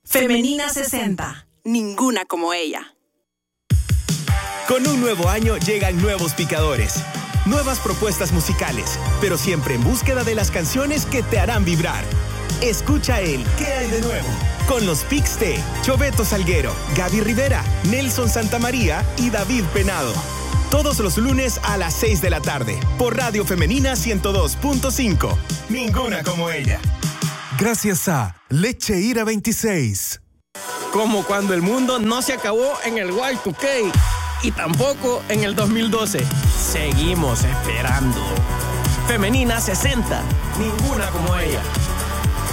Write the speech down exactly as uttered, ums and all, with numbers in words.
Femenina sesenta. Ninguna como ella. Con un nuevo año llegan nuevos picadores, nuevas propuestas musicales, pero siempre en búsqueda de las canciones que te harán vibrar. Escucha el ¿Qué hay de nuevo? Con los Pics de Choveto Salguero, Gaby Rivera, Nelson Santamaría y David Penado. Todos los lunes a las seis de la tarde, por Radio Femenina ciento dos punto cinco. Ninguna como ella. Gracias a Leche Ira veintiséis. Como cuando el mundo no se acabó en el Y dos K y tampoco en el dos mil doce. Seguimos esperando. Femenina sesenta. Ninguna como ella.